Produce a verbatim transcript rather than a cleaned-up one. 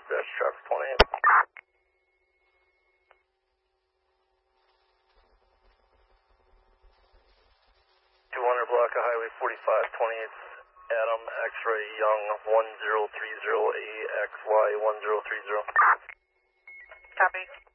dash traffic twenty-eight. two hundred block of Highway forty-five, twenty-eight, Adam, X-ray, Young, one zero three zero A X Y one zero three zero. Copy.